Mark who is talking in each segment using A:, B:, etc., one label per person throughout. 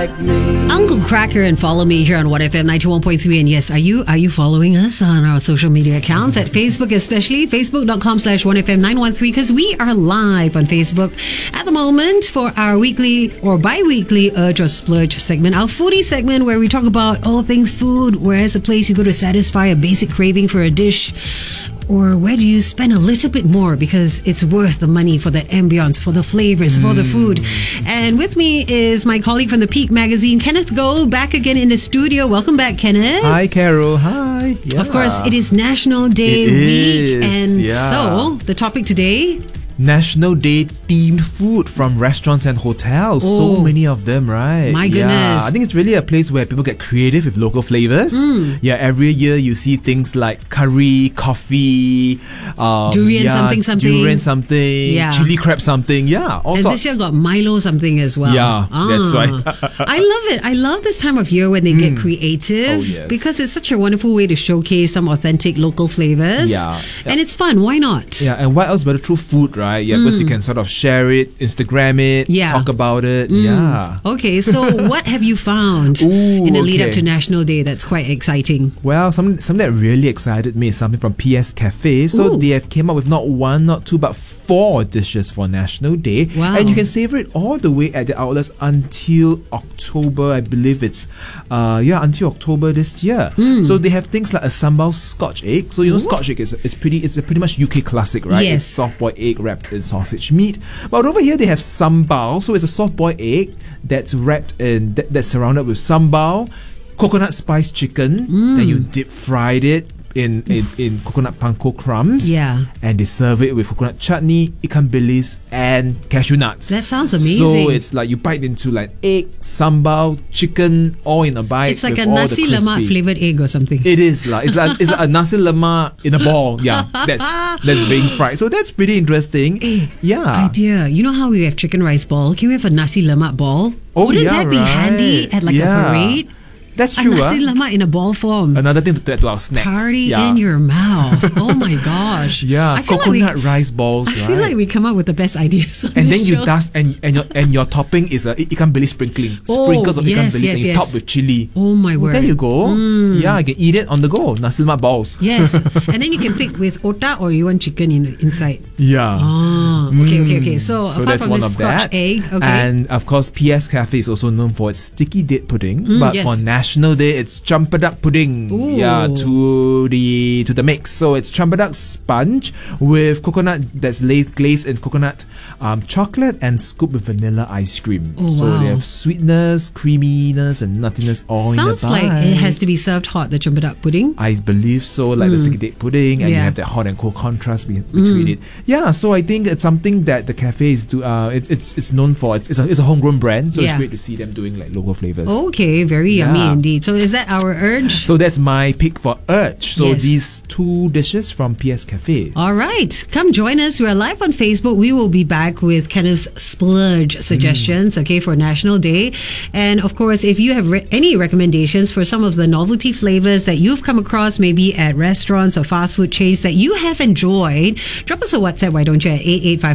A: like me.
B: Uncle Cracker and follow me here on 1FM 91.3. And yes, are you following us on our social media accounts at Facebook, especially facebook.com/1FM913, because we are live on Facebook at the moment for our weekly or bi-weekly Urge or Splurge segment, our foodie segment where we talk about all things food. Where's a place you go to satisfy a basic craving for a dish? Or where do you spend a little bit more because it's worth the money for the ambience, for the flavors, for the food? And with me is my colleague from the Peak Magazine, Kenneth Goh, back again in the studio. Welcome back, Kenneth.
C: Hi, Carol. Hi. Yeah.
B: Of course, it is National Day week. And so, the topic today...
C: National Day themed food from restaurants and hotels.
B: Oh,
C: so many of them, right?
B: My goodness.
C: Yeah, I think it's really a place where people get creative with local flavors. Yeah, every year you see things like curry, coffee,
B: durian something.
C: Durian something,
B: Yeah.
C: chili crab something. Yeah, all
B: And
C: sorts.
B: this year got Milo something as well.
C: Yeah, that's right.
B: I love it. I love this time of year when they get creative.
C: Oh, yes.
B: Because it's such a wonderful way to showcase some authentic local flavors.
C: Yeah.
B: And it's fun. Why not?
C: Yeah, and what else but through food, right? Yeah, because you can sort of share it, Instagram it,
B: Yeah.
C: talk about it. Yeah.
B: Okay, so what have you found
C: Ooh,
B: in the lead up
C: okay.
B: to National Day that's quite exciting?
C: Well, something that really excited me is something from PS Cafe. So
B: Ooh.
C: they have came up with not one, not two, but 4 dishes for National Day.
B: Wow.
C: And you can savor it all the way at the outlets until October. I believe it's until October this year. So they have things like a sambal Scotch egg. So you know Scotch egg is it's a pretty much UK classic, right?
B: Yes.
C: It's soft boiled egg wrapped in sausage meat. But over here they have sambal. So it's a soft boiled egg that's wrapped in that's surrounded with sambal, coconut spice chicken, then you deep fried it in coconut panko crumbs.
B: Yeah.
C: And they serve it with coconut chutney, ikan bilis, and cashew nuts.
B: That sounds amazing.
C: So it's like you bite into like egg, sambal, chicken, all in a bite.
B: It's like
C: with
B: a
C: all
B: nasi
C: the
B: lemak
C: crispy.
B: flavored egg or something.
C: It is like it's like a nasi lemak in a ball. Yeah, that's being fried. So that's pretty interesting. Yeah.
B: Idea. You know how we have chicken rice ball? Can we have a nasi lemak ball?
C: Oh,
B: Wouldn't
C: yeah,
B: that be handy
C: right.
B: at like
C: Yeah.
B: a parade?
C: That's
B: A
C: true.
B: nasi lemak in a ball form.
C: Another thing to add to our snacks.
B: Party
C: yeah.
B: in your mouth. Oh my gosh.
C: Yeah,
B: I feel
C: coconut rice balls.
B: I feel like we come up with the best ideas. On
C: And
B: this
C: then you
B: show.
C: dust and your topping is a ikan bilis sprinkling.
B: Oh,
C: Sprinkles of
B: yes,
C: ikan bilis
B: yes,
C: and you
B: yes.
C: top with chili.
B: Oh my word.
C: There you go. Yeah, you can eat it on the go. Nasi lemak balls.
B: Yes. And then you can pick with otak or you want chicken inside.
C: Yeah.
B: Oh, okay. So apart
C: that's
B: from
C: one
B: this
C: of
B: Scotch
C: that.
B: egg, okay.
C: And of course, PS Cafe is also known for its sticky date pudding. But
B: yes.
C: for National Day, it's champedak pudding.
B: Ooh.
C: Yeah, to the mix. So it's champedak sponge with coconut that's glazed in coconut chocolate and scooped with vanilla ice cream.
B: Oh,
C: so
B: wow.
C: they have sweetness, creaminess, and nuttiness all
B: Sounds
C: in the
B: like
C: bite.
B: it has to be served hot, the champedak pudding.
C: I believe so, like the sticky date pudding, and you
B: Yeah.
C: have that hot and cold contrast between it. Yeah, so I think it's something that the cafe is it's known for. It's a homegrown brand, so
B: Yeah.
C: it's great to see them doing like local flavors.
B: Okay, very yummy
C: Yeah.
B: indeed. So is that our urge?
C: So that's my pick for Urge. So
B: Yes.
C: these 2 dishes from PS Cafe.
B: All right, come join us. We're live on Facebook. We will be back with Kenneth's splurge suggestions, okay, for National Day. And of course, if you have any recommendations for some of the novelty flavors that you've come across, maybe at restaurants or fast food chains that you have enjoyed, drop us a WhatsApp, why don't you, at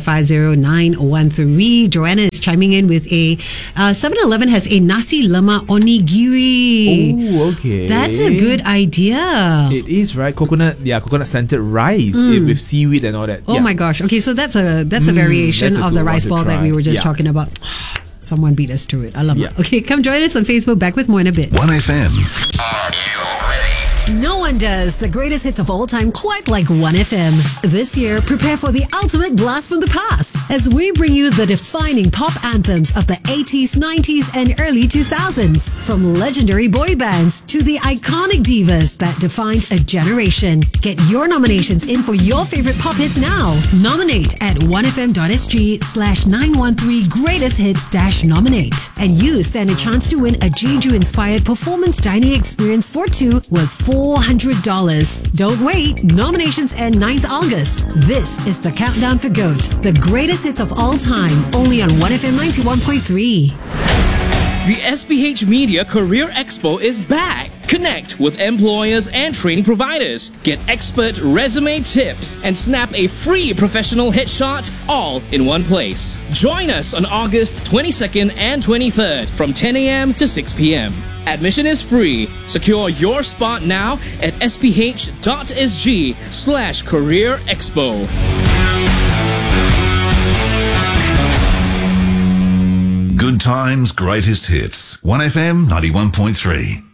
B: 88550913. Joanna is chiming in with a 7-Eleven has a nasi lemak onigiri.
C: Oh, okay.
B: That's a good idea.
C: It is, right? Coconut scented rice with seaweed and all that.
B: Oh
C: Yeah.
B: my gosh. Okay, so that's a variation
C: that's a
B: of the
C: good
B: rice
C: one to
B: ball that we
C: try.
B: were just
C: Yeah.
B: talking about. Someone beat us to it. Alamak.
C: Yeah.
B: Okay, come join us on Facebook. Back with more in a bit.
A: 1FM.
B: No one does the greatest hits of all time quite like 1FM. This year, prepare for the ultimate blast from the past as we bring you the defining pop anthems of the 80s, 90s, and early 2000s. From legendary boy bands to the iconic divas that defined a generation. Get your nominations in for your favorite pop hits now. Nominate at 1fm.sg/913 greatest hits-nominate. And you stand a chance to win a Jeju-inspired performance dining experience for 2 worth $400. Don't wait. Nominations end 9th August. This is the countdown for GOAT, the greatest hits of all time, only on 1FM 91.3.
D: The SPH Media Career Expo is back.
A: Connect with employers and training providers. Get expert resume tips and snap a free professional headshot all in one place. Join us on August 22nd and 23rd from 10 a.m. to 6 p.m. Admission is free. Secure your spot now at sph.sg/Career Expo.
D: Good times, greatest hits. 1FM 91.3.